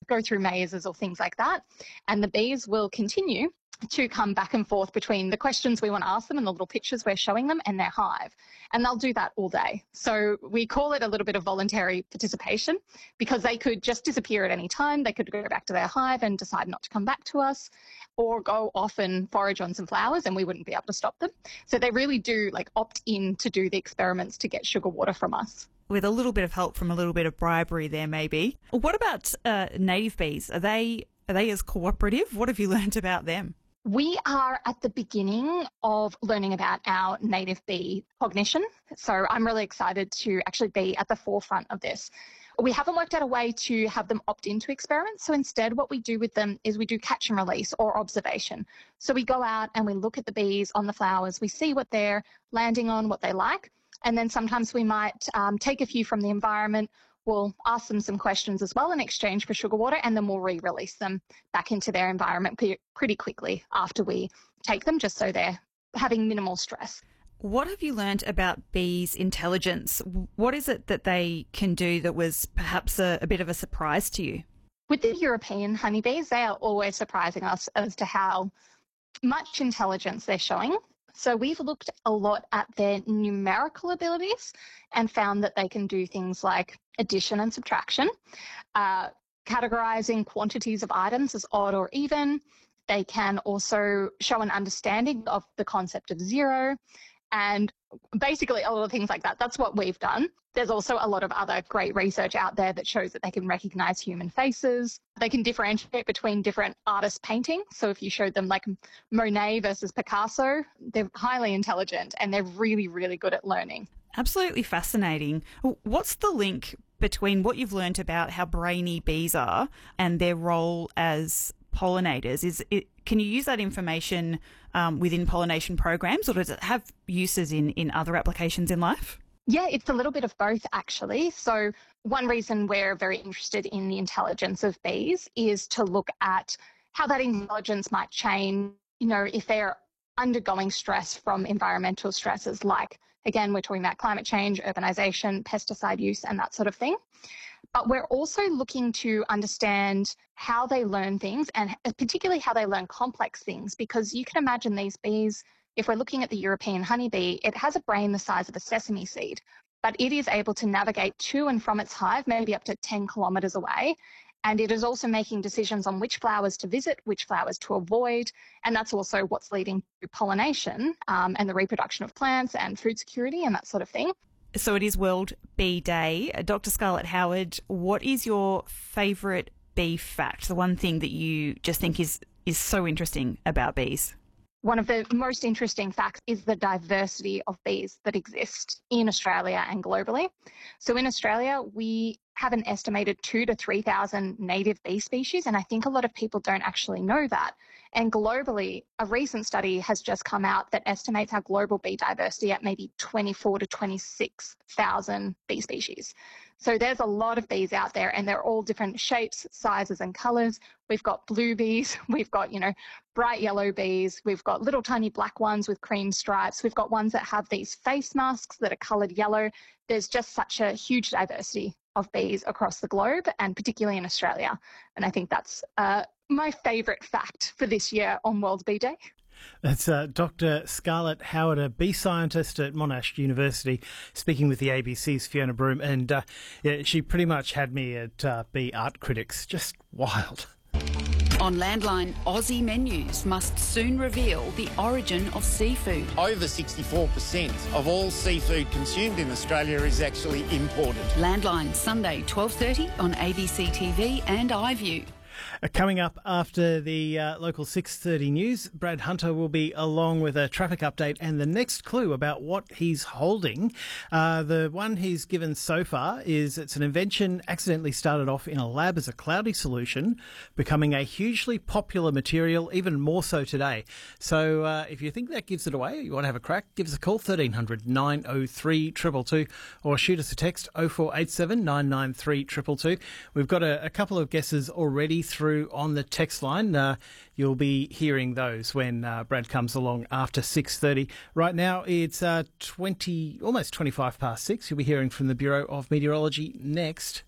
go through mazes or things like that. And the bees will continue to come back and forth between the questions we want to ask them and the little pictures we're showing them and their hive. And they'll do that all day. So we call it a little bit of voluntary participation, because they could just disappear at any time. They could go back to their hive and decide not to come back to us, or go off and forage on some flowers and we wouldn't be able to stop them. So they really do opt in to do the experiments to get sugar water from us. With a little bit of help from a little bit of bribery there, maybe. What about native bees? Are they as cooperative? What have you learned about them? We are at the beginning of learning about our native bee cognition. So I'm really excited to actually be at the forefront of this. We haven't worked out a way to have them opt into experiments. So instead, what we do with them is we do catch and release, or observation. So we go out and we look at the bees on the flowers. We see what they're landing on, what they like. And then sometimes we might take a few from the environment. We'll ask them some questions as well in exchange for sugar water, and then we'll re-release them back into their environment pretty quickly after we take them, just so they're having minimal stress. What have you learned about bees' intelligence? What is it that they can do that was perhaps a bit of a surprise to you? With the European honeybees, they are always surprising us as to how much intelligence they're showing. So we've looked a lot at their numerical abilities and found that they can do things like addition and subtraction, categorizing quantities of items as odd or even. They can also show an understanding of the concept of zero, and basically a lot of things like that. That's what we've done. There's also a lot of other great research out there that shows that they can recognize human faces. They can differentiate between different artists' painting. So if you showed them Monet versus Picasso, they're highly intelligent and they're really, really good at learning. Absolutely fascinating. What's the link between what you've learned about how brainy bees are and their role as pollinators? Can you use that information within pollination programs, or does it have uses in other applications in life? Yeah, it's a little bit of both, actually. So one reason we're very interested in the intelligence of bees is to look at how that intelligence might change, if they're undergoing stress from environmental stresses, like, again, we're talking about climate change, urbanization, pesticide use, and that sort of thing. But we're also looking to understand how they learn things, and particularly how they learn complex things, because you can imagine these bees, if we're looking at the European honeybee, it has a brain the size of a sesame seed, but it is able to navigate to and from its hive, maybe up to 10 kilometres away. And it is also making decisions on which flowers to visit, which flowers to avoid. And that's also what's leading to pollination and the reproduction of plants and food security and that sort of thing. So it is World Bee Day. Dr. Scarlett Howard, what is your favourite bee fact, the one thing that you just think is so interesting about bees? One of the most interesting facts is the diversity of bees that exist in Australia and globally. So in Australia, we have an estimated 2,000 to 3,000 native bee species, and I think a lot of people don't actually know that. And globally, a recent study has just come out that estimates our global bee diversity at maybe 24,000 to 26,000 bee species. So there's a lot of bees out there, and they're all different shapes, sizes, and colours. We've got blue bees, we've got, bright yellow bees, we've got little tiny black ones with cream stripes, we've got ones that have these face masks that are coloured yellow. There's just such a huge diversity of bees across the globe, and particularly in Australia. And I think that's my favourite fact for this year on World Bee Day. That's Dr. Scarlett Howard, a bee scientist at Monash University, speaking with the ABC's Fiona Broome. And she pretty much had me at Bee Art Critics. Just wild. On Landline, Aussie menus must soon reveal the origin of seafood. Over 64% of all seafood consumed in Australia is actually imported. Landline, Sunday, 12:30 on ABC TV and iView. Coming up after the local 6:30 news, Brad Hunter will be along with a traffic update and the next clue about what he's holding. The one he's given so far is it's an invention accidentally started off in a lab as a cloudy solution, becoming a hugely popular material, even more so today. So if you think that gives it away, you want to have a crack, give us a call, 1300 903 222, or shoot us a text, 0487 993 222. We've got a couple of guesses already through on the text line. You'll be hearing those when Brad comes along after 6:30. Right now it's almost 25 past 6. You'll be hearing from the Bureau of Meteorology next.